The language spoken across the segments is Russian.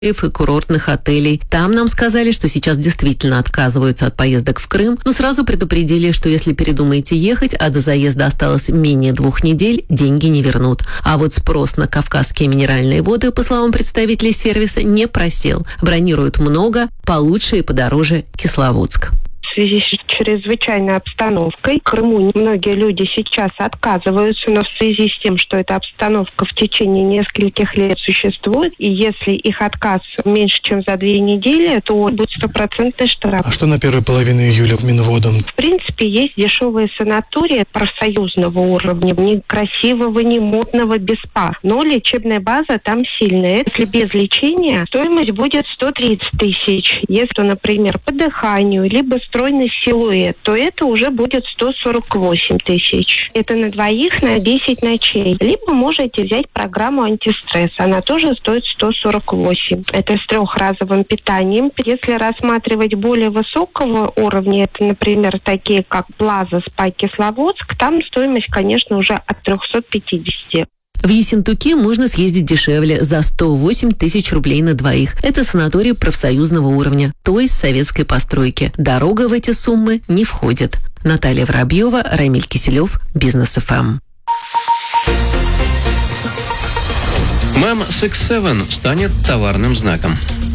и курортных отелей. Там нам сказали, что сейчас действительно отказываются от поездок в Крым, но сразу предупредили, что если передумаете ехать, а до заезда осталось менее 2 недель, деньги не вернут. А вот спрос на кавказские минеральные воды, по словам представителей сервиса, не просел. Бронируют много, получше и подороже Кисловодск. В связи с чрезвычайной обстановкой в Крыму многие люди сейчас отказываются, но в связи с тем, что эта обстановка в течение нескольких лет существует, и если их отказ меньше, чем за 2 недели, то будет 100% штраф. А что на первой половине июля в Минводом? В принципе, есть дешевые санатории профсоюзного уровня, не красивого, не модного, без спа. Но лечебная база там сильная. Если без лечения, стоимость будет 130 тысяч. Если, например, по дыханию, либо стройный силуэт, то это уже будет 148 тысяч. Это на 2 на 10 ночей. Либо можете взять программу антистресс. Она тоже стоит 148. Это с 3-разовым питанием. Если рассматривать более высокого уровня, это, например, такие как Плаза, Спа, Кисловодск, там стоимость, конечно, уже от 350. В Ессентуки можно съездить дешевле, за 108 тысяч рублей на 2. Это санаторий профсоюзного уровня, то есть советской постройки. Дорога в эти суммы не входит. Наталья Воробьева, Рамиль Киселев, Бизнес ФМ. Мем 67 станет товарным знаком.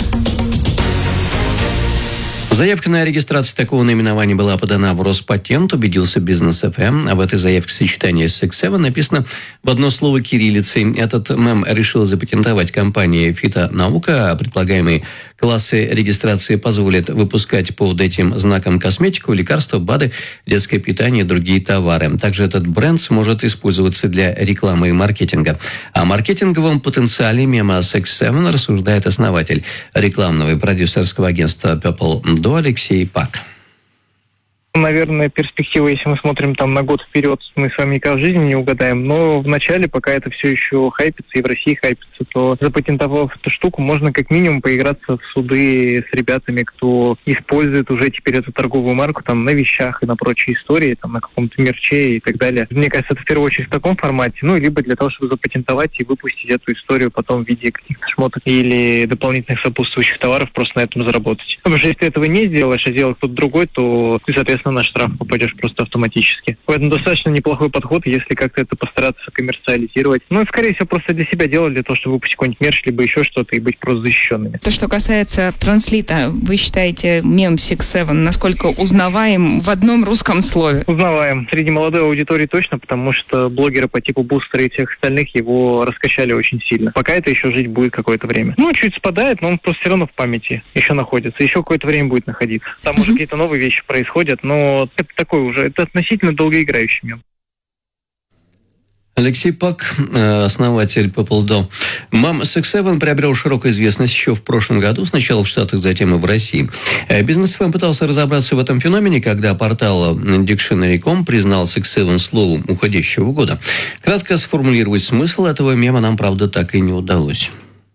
Заявка на регистрацию такого наименования была подана в Роспатент, убедился Бизнес ФМ. А в этой заявке сочетание 67 написано в одно слово кириллицей. Этот мем решила запатентовать компания «Фитонаука». Предполагаемые классы регистрации позволят выпускать под этим знаком косметику, лекарства, БАДы, детское питание и другие товары. Также этот бренд сможет использоваться для рекламы и маркетинга. О маркетинговом потенциале мема 67 рассуждает основатель рекламного и продюсерского агентства Purple Алексей Пак. Наверное, перспектива, если мы смотрим там на год вперед, мы с вами никак в жизни не угадаем. Но в начале, пока это все еще хайпится, и в России хайпится, то запатентовав эту штуку, можно как минимум поиграться в суды с ребятами, кто использует уже теперь эту торговую марку там на вещах и на прочие истории, там на каком-то мерче и так далее. Мне кажется, это в первую очередь в таком формате, ну, либо для того, чтобы запатентовать и выпустить эту историю потом в виде каких-то шмоток или дополнительных сопутствующих товаров, просто на этом заработать. Потому что если ты этого не сделаешь, а сделает кто-то другой, то ты, соответственно, на штраф попадешь просто автоматически. Поэтому достаточно неплохой подход, если как-то это постараться коммерциализировать. Ну, и, скорее всего, просто для себя делать, для того, чтобы выпустить какой-нибудь мерч, либо еще что-то, и быть просто защищенными. То, что касается транслита, вы считаете мем 67 насколько узнаваем в одном русском слове? Узнаваем. Среди молодой аудитории точно, потому что блогеры по типу Бустера и всех остальных его раскачали очень сильно. Пока это еще жить будет какое-то время. Ну, чуть спадает, но он просто все равно в памяти еще находится. Еще какое-то время будет находиться. Там уже какие-то новые вещи происходят, но это такой уже, это относительно долгоиграющий мем. Алексей Пак, основатель Purple. Мем 67 приобрел широкую известность еще в прошлом году, сначала в Штатах, затем и в России. Бизнес ФМ пытался разобраться в этом феномене, когда портал Dictionary.com признал 67 словом уходящего года. Кратко сформулировать смысл этого мема нам, правда, так и не удалось.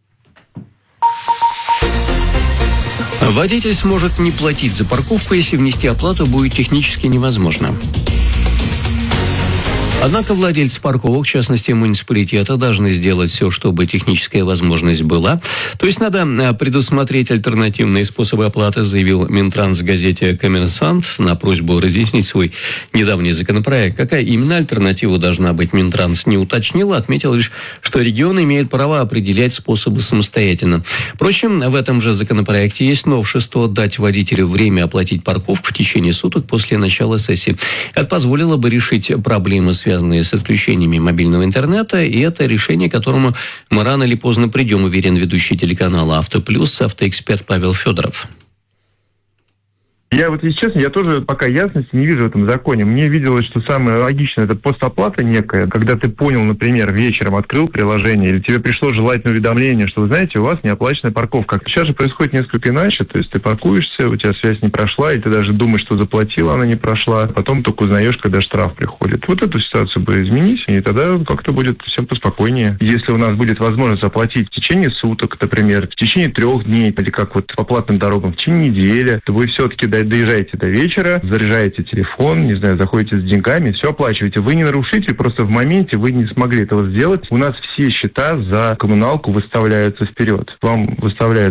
Водитель сможет не платить за парковку, если внести оплату будет технически невозможно. Однако владельцы парковок, в частности муниципалитета, должны сделать все, чтобы техническая возможность была. То есть надо предусмотреть альтернативные способы оплаты, заявил Минтранс в газете «Коммерсант» на просьбу разъяснить свой недавний законопроект. Какая именно альтернатива должна быть, Минтранс не уточнил, отметил лишь, что регионы имеют право определять способы самостоятельно. Впрочем, в этом же законопроекте есть новшество дать водителю время оплатить парковку в течение суток после начала сессии. Это позволило бы решить проблемы, связанные с отключениями мобильного интернета, и это решение, к которому мы рано или поздно придем, уверен ведущий телеканала «Автоплюс», автоэксперт Павел Федоров. Я вот, если честно, я тоже пока ясности не вижу в этом законе. Мне виделось, что самое логичное — это постоплата некая, когда ты понял, например, вечером открыл приложение, или тебе пришло желательное уведомление, что, вы знаете, у вас неоплаченная парковка. Сейчас же происходит несколько иначе, то есть ты паркуешься, у тебя связь не прошла, и ты даже думаешь, что заплатила, она не прошла, потом только узнаешь, когда штраф приходит. Вот эту ситуацию бы изменить, и тогда как-то будет всем поспокойнее. Если у нас будет возможность оплатить в течение суток, например, в течение 3 дней, или как вот по платным дорогам, в течение недели, то вы все-таки доезжаете до вечера, заряжаете телефон, не знаю, заходите с деньгами, все оплачиваете. Вы не нарушитель, просто в моменте вы не смогли этого сделать. У нас все счета за коммуналку выставляются вперед. Вам выставляют